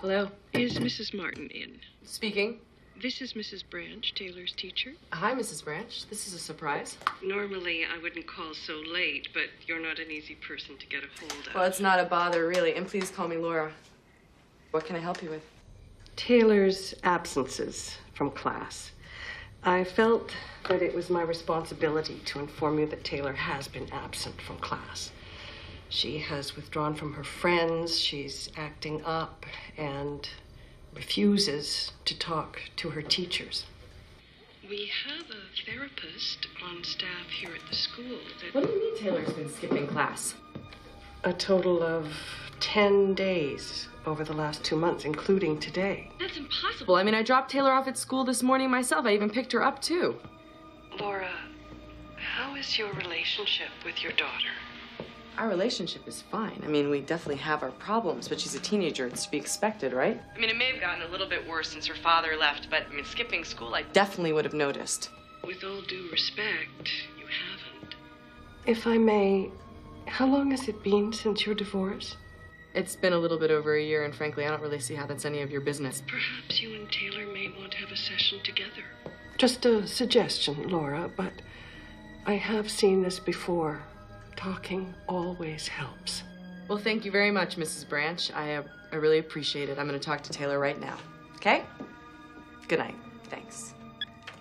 Hello? Is Mrs. Martin in? Speaking. This is Mrs. Branch, Taylor's teacher. Hi, Mrs. Branch. This is a surprise. Normally, I wouldn't call so late, but you're not an easy person to get a hold of. Well, it's not a bother, really. And please call me Laura. What can I help you with? Taylor's absences from class. I felt that it was my responsibility to inform you that Taylor has been absent from class. She has withdrawn from her friends, she's acting up, and refuses to talk to her teachers. We have a therapist on staff here at the school that... What do you mean Taylor's been skipping class? A total of 10 days over the last 2 months, including today. That's impossible. I mean, I dropped Taylor off at school this morning myself. I even picked her up, too. Laura, how is your relationship with your daughter? Our relationship is fine. I mean, we definitely have our problems, but she's a teenager. It's to be expected, right? I mean, it may have gotten a little bit worse since her father left, but I mean, skipping school, I definitely would have noticed. With all due respect, you haven't. If I may, how long has it been since your divorce? It's been a little bit over a year, and frankly, I don't really see how that's any of your business. Perhaps you and Taylor may want to have a session together. Just a suggestion, Laura, but I have seen this before. Talking always helps. Well, thank you very much, Mrs. Branch. I really appreciate it. I'm going to talk to Taylor right now. Okay? Good night.